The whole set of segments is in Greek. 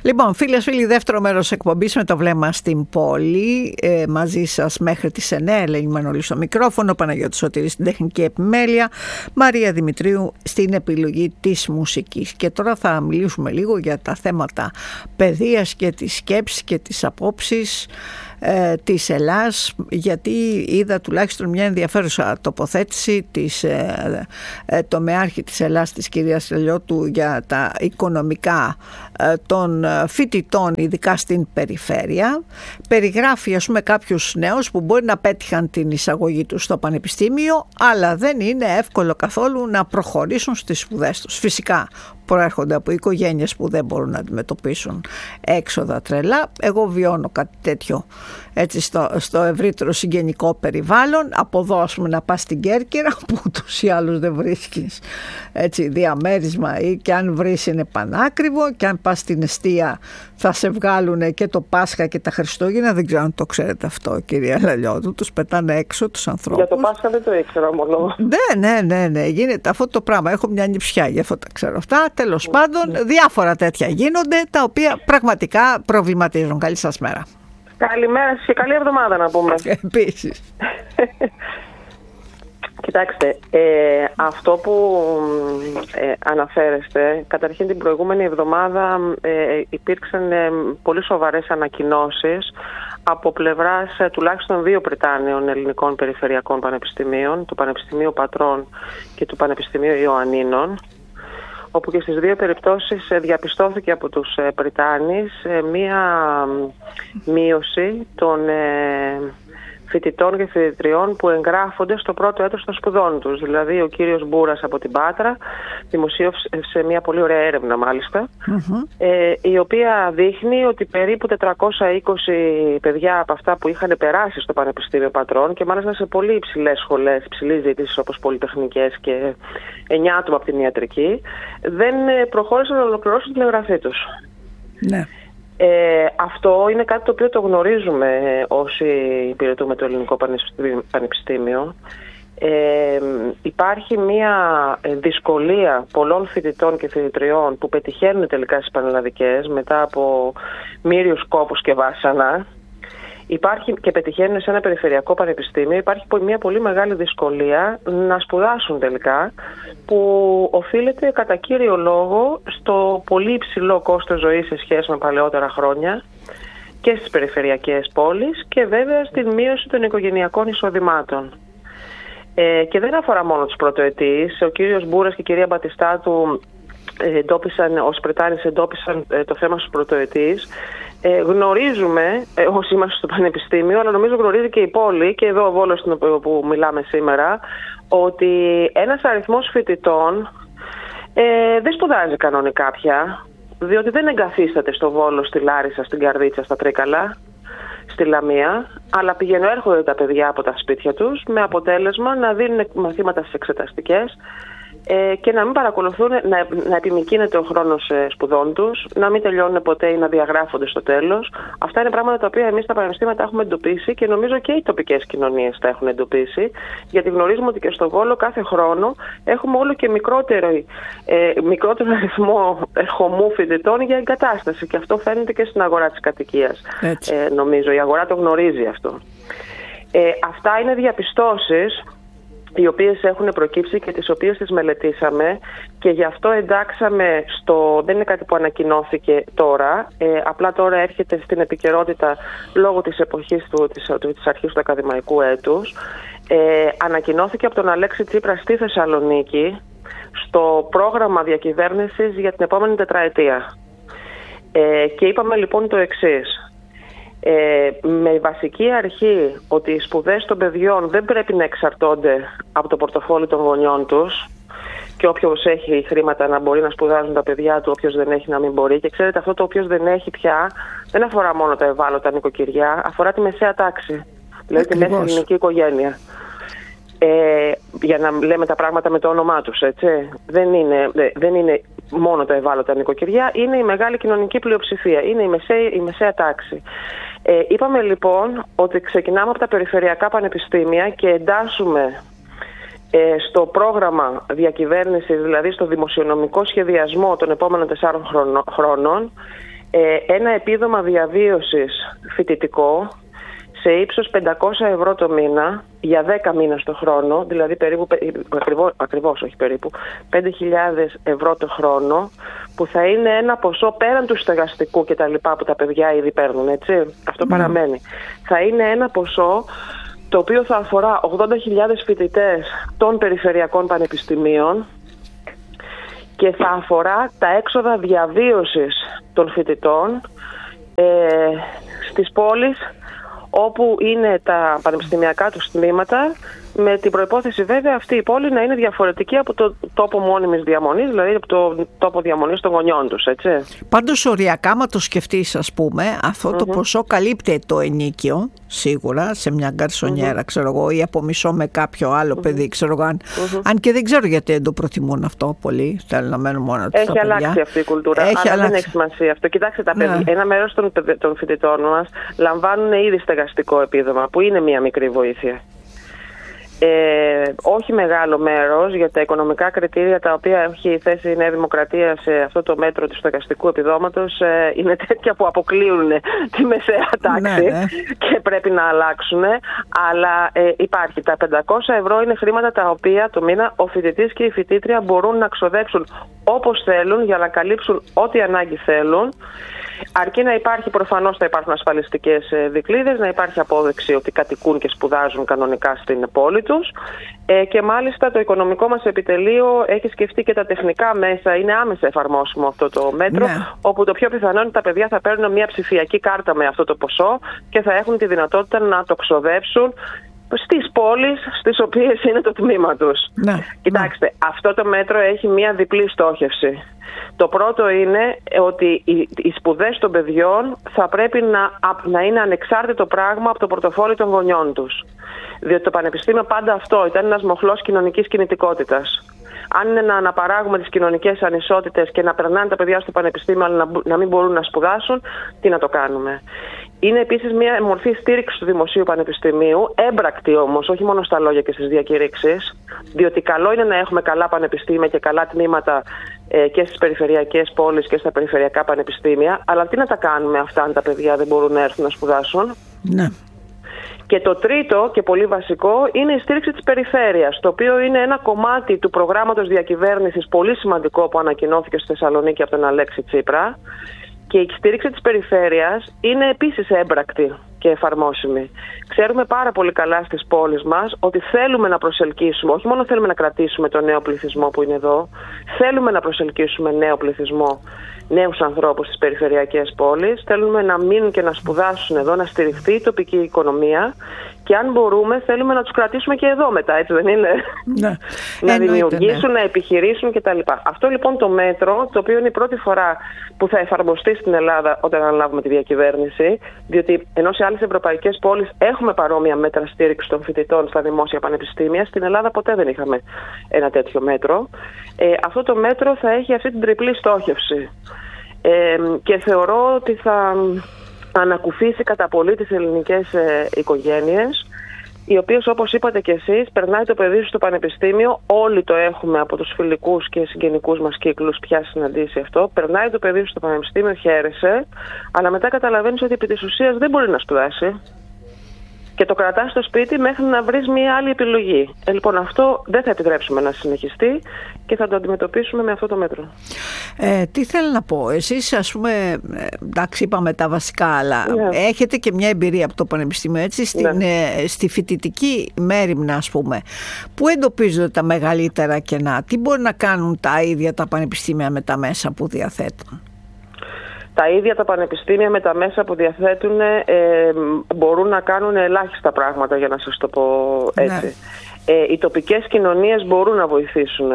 Λοιπόν, φίλες, φίλοι, δεύτερο μέρος εκπομπής με το βλέμμα στην πόλη. Μαζί σας μέχρι τις 9, Ελένη Μανολή στο μικρόφωνο, Παναγιώτης Σωτήρης στην τεχνική επιμέλεια, Μαρία Δημητρίου στην επιλογή της μουσικής. Και τώρα θα μιλήσουμε λίγο για τα θέματα παιδείας και της σκέψης και της απόψης της Ελλάς, γιατί είδα τουλάχιστον μια ενδιαφέρουσα τοποθέτηση της τομεάρχη της Ελλάς, της κυρίας Τελειώτου, για τα οικονομικά των φοιτητών, ειδικά στην περιφέρεια. Περιγράφει, ας πούμε, κάποιους νέους που μπορεί να πέτυχαν την εισαγωγή τους στο πανεπιστήμιο, αλλά δεν είναι εύκολο καθόλου να προχωρήσουν στις σπουδές τους. Φυσικά προέρχονται από οικογένειες που δεν μπορούν να αντιμετωπίσουν έξοδα τρελά. Εγώ βιώνω κάτι τέτοιο έτσι στο ευρύτερο συγγενικό περιβάλλον. Από εδώ, ας πούμε, να πας στην Κέρκυρα, που ούτως ή άλλως δεν βρίσκεις έτσι διαμέρισμα, ή και αν βρεις είναι πανάκριβο, και αν πας στην εστία θα σε βγάλουν και το Πάσχα και τα Χριστούγεννα. Δεν ξέρω αν το ξέρετε αυτό, κυρία Λαλιώτου. Τους πετάνε έξω τους ανθρώπους. Για το Πάσχα δεν το ήξερα μόνο. Ναι, γίνεται αυτό το πράγμα. Έχω μια νηψιά, γι' αυτό τα ξέρω αυτά. Τέλος πάντων, διάφορα τέτοια γίνονται, τα οποία πραγματικά προβληματίζουν. Καλή σας μέρα. Καλημέρα σας και καλή εβδομάδα, να πούμε. Επίσης. Κοιτάξτε, αυτό που αναφέρεστε, καταρχήν την προηγούμενη εβδομάδα υπήρξαν πολύ σοβαρές ανακοινώσεις από πλευράς τουλάχιστον 2 Πριτάνιων ελληνικών περιφερειακών πανεπιστημίων, του Πανεπιστημίου Πατρών και του Πανεπιστημίου Ιωαννίνων, όπου και στις 2 περιπτώσεις διαπιστώθηκε από τους Πριτάνης μία μείωση των φοιτητών και φοιτητριών που εγγράφονται στο πρώτο έτος των σπουδών τους. Δηλαδή ο κύριος Μπούρας από την Πάτρα δημοσίευσε μια πολύ ωραία έρευνα, μάλιστα, η οποία δείχνει ότι περίπου 420 παιδιά από αυτά που είχαν περάσει στο Πανεπιστήμιο Πατρών, και μάλιστα σε πολύ υψηλές σχολές, υψηλής ζήτησης όπως πολυτεχνικές, και 9 άτομα από την ιατρική, δεν προχώρησαν να ολοκληρώσουν την εγγραφή τους. Ναι. Αυτό είναι κάτι το οποίο το γνωρίζουμε όσοι υπηρετούμε το Ελληνικό Πανεπιστήμιο. Υπάρχει μια δυσκολία πολλών φοιτητών και φοιτητριών που πετυχαίνουν τελικά στις πανελλαδικές μετά από μύριους κόπους και βάσανα. Υπάρχει και πετυχαίνουν σε ένα περιφερειακό πανεπιστήμιο. Υπάρχει μια πολύ μεγάλη δυσκολία να σπουδάσουν τελικά, που οφείλεται κατά κύριο λόγο στο πολύ υψηλό κόστος ζωής σε σχέση με παλαιότερα χρόνια και στις περιφερειακές πόλεις, και βέβαια στην μείωση των οικογενειακών εισοδημάτων. Και δεν αφορά μόνο τους πρωτοετής. Ο κύριος Μπούρας και η κυρία Μπατιστάτου ως Πριτάνης εντόπισαν το θέμα στους πρωτοετής. Γνωρίζουμε όσοι είμαστε στο Πανεπιστήμιο, αλλά νομίζω γνωρίζει και η πόλη, και εδώ ο Βόλος που μιλάμε σήμερα, ότι ένας αριθμός φοιτητών δεν σπουδάζει κανονικά πια, διότι δεν εγκαθίσταται στο Βόλο, στη Λάρισα, στην Καρδίτσα, στα Τρίκαλα, στη Λαμία, αλλά έρχονται τα παιδιά από τα σπίτια τους, με αποτέλεσμα να δίνουν μαθήματα στις εξεταστικές και να μην παρακολουθούν, να επιμικρύνεται ο χρόνος σπουδών τους, να μην τελειώνουν ποτέ ή να διαγράφονται στο τέλος. Αυτά είναι πράγματα τα οποία εμείς στα πανεπιστήμια τα έχουμε εντοπίσει, και νομίζω και οι τοπικές κοινωνίες τα έχουν εντοπίσει, γιατί γνωρίζουμε ότι και στο Βόλο κάθε χρόνο έχουμε όλο και μικρότερο αριθμό ερχομού φοιτητών για εγκατάσταση, και αυτό φαίνεται και στην αγορά της κατοικίας. Νομίζω η αγορά το γνωρίζει αυτό. Αυτά είναι διαπιστώσεις οι οποίες έχουν προκύψει και τις οποίες τις μελετήσαμε, και γι' αυτό εντάξαμε δεν είναι κάτι που ανακοινώθηκε τώρα, απλά τώρα έρχεται στην επικαιρότητα λόγω της εποχής της αρχής του ακαδημαϊκού έτους. Ανακοινώθηκε από τον Αλέξη Τσίπρα στη Θεσσαλονίκη στο πρόγραμμα διακυβέρνησης για την επόμενη τετραετία. Και είπαμε λοιπόν το εξής. Με βασική αρχή ότι οι σπουδές των παιδιών δεν πρέπει να εξαρτώνται από το πορτοφόλι των γονιών τους, και όποιος έχει χρήματα να μπορεί να σπουδάζουν τα παιδιά του, όποιος δεν έχει να μην μπορεί. Και ξέρετε, αυτό το όποιος δεν έχει πια δεν αφορά μόνο τα ευάλωτα νοικοκυριά, αφορά τη μεσαία τάξη, δηλαδή τη μέση ελληνική οικογένεια. Για να λέμε τα πράγματα με το όνομά τους, έτσι. Δεν είναι μόνο τα ευάλωτα νοικοκυριά, είναι η μεγάλη κοινωνική πλειοψηφία, είναι η μεσαία τάξη. Είπαμε λοιπόν ότι ξεκινάμε από τα περιφερειακά πανεπιστήμια και εντάσσουμε στο πρόγραμμα διακυβέρνησης, δηλαδή στο δημοσιονομικό σχεδιασμό των επόμενων 4 χρόνων, ένα επίδομα διαβίωσης φοιτητικό σε ύψος 500 ευρώ το μήνα για 10 μήνες το χρόνο, δηλαδή ακριβώς 5.000 ευρώ το χρόνο, που θα είναι ένα ποσό πέραν του στεγαστικού και τα λοιπά που τα παιδιά ήδη παίρνουν, έτσι. Αυτό παραμένει. Θα είναι ένα ποσό το οποίο θα αφορά 80.000 φοιτητές των περιφερειακών πανεπιστημίων και θα αφορά τα έξοδα διαβίωσης των φοιτητών στις πόλεις όπου είναι τα πανεπιστημιακά τους τμήματα, με την προϋπόθεση βέβαια αυτή η πόλη να είναι διαφορετική από το τόπο μόνιμης διαμονής, δηλαδή από το τόπο διαμονής των γονιών τους, έτσι. Πάντως οριακά, άμα το σκεφτείς, ας πούμε, αυτό το ποσό καλύπτει το ενίκιο, σίγουρα, σε μια γκαρσονιέρα, ξέρω εγώ, ή από μισό με κάποιο άλλο παιδί, ξέρω εγώ, αν και δεν ξέρω γιατί δεν το προτιμούν αυτό πολύ, θέλουν να μένουν μόνο τους. Έχει αλλάξει αυτή η κουλτούρα, αλλά δεν έχει σημασία αυτό. Κοιτάξτε, τα παιδιά, ένα μέρος των φοιτητών μας λαμβάνουν ήδη στεγαστικό επίδομα, που είναι μια μικρή βοήθεια. Όχι μεγάλο μέρος, για τα οικονομικά κριτήρια τα οποία έχει θέσει η Νέα Δημοκρατία σε αυτό το μέτρο του στεγαστικού επιδόματος είναι τέτοια που αποκλείουν τη μεσαία τάξη και πρέπει να αλλάξουν, αλλά υπάρχει. Τα 500 ευρώ είναι χρήματα τα οποία το μήνα ο φοιτητής και η φοιτήτρια μπορούν να ξοδέψουν όπως θέλουν για να καλύψουν ό,τι ανάγκη θέλουν. Αρκεί να υπάρχει, προφανώς θα υπάρχουν ασφαλιστικές δικλείδες, να υπάρχει απόδειξη ότι κατοικούν και σπουδάζουν κανονικά στην πόλη τους, και μάλιστα το οικονομικό μας επιτελείο έχει σκεφτεί και τα τεχνικά μέσα, είναι άμεσα εφαρμόσιμο αυτό το μέτρο, όπου το πιο πιθανό είναι τα παιδιά θα παίρνουν μια ψηφιακή κάρτα με αυτό το ποσό και θα έχουν τη δυνατότητα να το ξοδέψουν στις πόλεις στις οποίες είναι το τμήμα τους. Κοιτάξτε, αυτό το μέτρο έχει μια διπλή στόχευση. Το πρώτο είναι ότι οι σπουδές των παιδιών θα πρέπει να είναι ανεξάρτητο πράγμα από το πορτοφόλι των γονιών τους. Διότι το πανεπιστήμιο πάντα αυτό ήταν ένας μοχλός κοινωνικής κινητικότητας. Αν είναι να αναπαράγουμε τις κοινωνικές ανισότητες και να περνάνε τα παιδιά στο πανεπιστήμιο αλλά να μην μπορούν να σπουδάσουν, τι να το κάνουμε. Είναι επίσης μια μορφή στήριξη του Δημοσίου Πανεπιστημίου, έμπρακτη όμως, όχι μόνο στα λόγια και στις διακηρύξεις, διότι καλό είναι να έχουμε καλά πανεπιστήμια και καλά τμήματα και στις περιφερειακές πόλεις και στα περιφερειακά πανεπιστήμια, αλλά τι να τα κάνουμε αυτά αν τα παιδιά δεν μπορούν να έρθουν να σπουδάσουν. Ναι. Και το τρίτο και πολύ βασικό είναι η στήριξη της περιφέρειας, το οποίο είναι ένα κομμάτι του προγράμματος διακυβέρνησης πολύ σημαντικό που ανακοινώθηκε στη Θεσσαλονίκη από τον Αλέξη Τσίπρα. Και η στήριξη της περιφέρειας είναι επίσης έμπρακτη και εφαρμόσιμη. Ξέρουμε πάρα πολύ καλά στις πόλεις μας ότι θέλουμε να προσελκύσουμε, όχι μόνο θέλουμε να κρατήσουμε τον νέο πληθυσμό που είναι εδώ, θέλουμε να προσελκύσουμε νέο πληθυσμό, νέους ανθρώπους στις περιφερειακές πόλεις, θέλουμε να μείνουν και να σπουδάσουν εδώ, να στηριχθεί η τοπική οικονομία και αν μπορούμε θέλουμε να τους κρατήσουμε και εδώ μετά, έτσι δεν είναι? Να δημιουργήσουν, να επιχειρήσουν κτλ. Αυτό λοιπόν το μέτρο, το οποίο είναι η πρώτη φορά που θα εφαρμοστεί στην Ελλάδα όταν αναλάβουμε τη διακυβέρνηση, διότι ενώ σε άλλες ευρωπαϊκές πόλεις έχουμε παρόμοια μέτρα στήριξη των φοιτητών στα δημόσια πανεπιστήμια, στην Ελλάδα ποτέ δεν είχαμε ένα τέτοιο μέτρο. Αυτό το μέτρο θα έχει αυτή την τριπλή στόχευση και θεωρώ ότι θα ανακουφίσει κατά πολύ τις ελληνικές οικογένειες, οι οποίες, όπως είπατε και εσείς, περνάει το παιδί στο πανεπιστήμιο, όλοι το έχουμε από τους φιλικούς και συγγενικούς μας κύκλους πια συναντήσει αυτό, περνάει το παιδί στο πανεπιστήμιο, χαίρεσαι, αλλά μετά καταλαβαίνεις ότι επί της ουσίας δεν μπορεί να σπουδάσει και το κρατάς στο σπίτι μέχρι να βρεις μια άλλη επιλογή. Λοιπόν, αυτό δεν θα επιτρέψουμε να συνεχιστεί και θα το αντιμετωπίσουμε με αυτό το μέτρο. Τι θέλω να πω, εσείς ας πούμε, εντάξει είπαμε τα βασικά, αλλά έχετε και μια εμπειρία από το Πανεπιστήμιο, έτσι, στη φοιτητική μέριμνα, ας πούμε, που εντοπίζονται τα μεγαλύτερα κενά, τι μπορεί να κάνουν τα ίδια τα πανεπιστήμια με τα μέσα που διαθέτουν? Τα ίδια τα πανεπιστήμια με τα μέσα που διαθέτουν μπορούν να κάνουν ελάχιστα πράγματα, για να σας το πω έτσι. Οι τοπικές κοινωνίες μπορούν να βοηθήσουν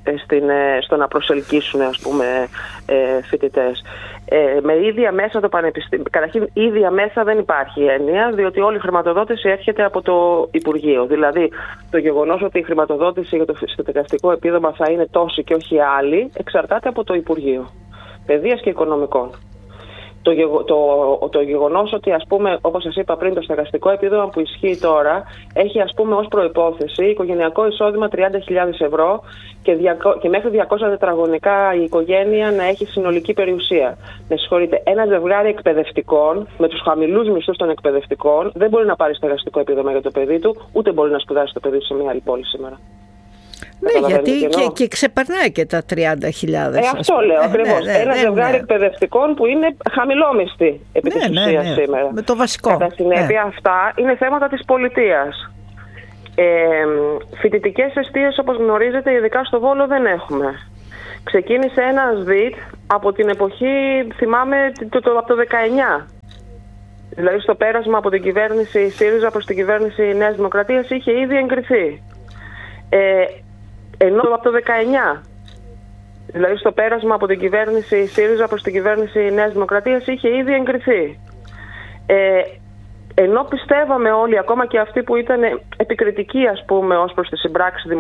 στο να προσελκύσουν, ας πούμε, φοιτητές. Με ίδια μέσα το πανεπιστήμιο. Καταρχήν, ίδια μέσα δεν υπάρχει έννοια, διότι όλη η χρηματοδότηση έρχεται από το Υπουργείο. Δηλαδή, το γεγονός ότι η χρηματοδότηση για το στεγαστικό επίδομα θα είναι τόση και όχι άλλη, εξαρτάται από το Υπουργείο Παιδείας και Οικονομικών. Το γεγονός ότι, ας πούμε, όπως σας είπα πριν, το στεγαστικό επίδομα που ισχύει τώρα έχει, ας πούμε, ως προϋπόθεση οικογενειακό εισόδημα 30.000 ευρώ και μέχρι 200 τετραγωνικά η οικογένεια να έχει συνολική περιουσία. Με συγχωρείτε, ένα ζευγάρι εκπαιδευτικών με τους χαμηλούς μισθούς των εκπαιδευτικών δεν μπορεί να πάρει στεγαστικό επίδομα για το παιδί του, ούτε μπορεί να σπουδάσει το παιδί του σε μια άλλη πόλη σήμερα. Ναι, γιατί και ξεπερνάει και τα 30.000. Αυτό λέω ακριβώς. Ένα ζευγάρι εκπαιδευτικών που είναι χαμηλόμισθοι επί της ουσίας σήμερα. Με το βασικό. Κατά συνέπεια, αυτά είναι θέματα της πολιτείας. Φοιτητικές εστίες, όπως γνωρίζετε, ειδικά στο Βόλο δεν έχουμε. Ξεκίνησε ένας ΔΙΤ από την εποχή, θυμάμαι, από το 19. Δηλαδή στο πέρασμα από την κυβέρνηση ΣΥΡΙΖΑ προς την κυβέρνηση Νέας Δημοκρατίας είχε ήδη εγκριθεί. Ενώ από το 19, δηλαδή στο πέρασμα από την κυβέρνηση ΣΥΡΙΖΑ προς την κυβέρνηση Νέας Δημοκρατίας είχε ήδη εγκριθεί. Ενώ πιστεύαμε όλοι, ακόμα και αυτοί που ήταν επικριτικοί, ας πούμε, ως προς τις συμπράξεις